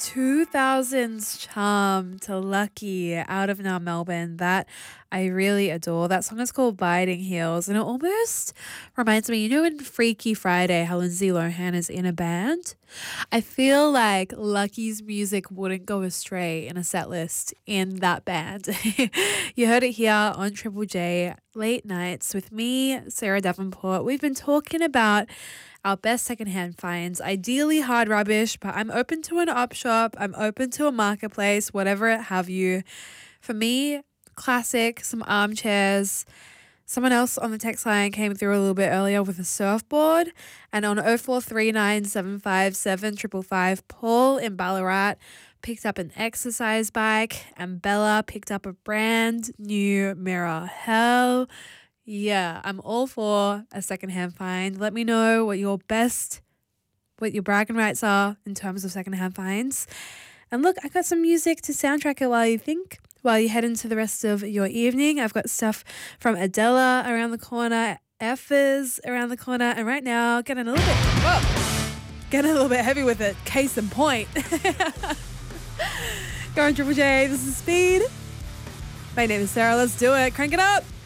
2000s charm to Lucky out of now Melbourne that I really adore. That song is called Biting Heels, and it almost reminds me, in Freaky Friday, how Lindsay Lohan is in a band? I feel like Lucky's music wouldn't go astray in a set list in that band. You heard it here on Triple J Late Nights with me, Sarah Davenport. We've been talking about our best secondhand finds, ideally hard rubbish, but I'm open to an op shop, I'm open to a marketplace, whatever it have you. For me, classic, some armchairs. Someone else on the text line came through a little bit earlier with a surfboard, and on 0439757555, Paul in Ballarat picked up an exercise bike, and Bella picked up a brand new mirror. Hell yeah, I'm all for a secondhand find. Let me know what your bragging rights are in terms of secondhand finds. And look, I got some music to soundtrack it while you head into the rest of your evening. I've got stuff from Adela around the corner, Effers around the corner, and right now getting a little bit heavy with it. Case in point. Go on Triple J, this is Speed. My name is Sarah, let's do it. Crank it up.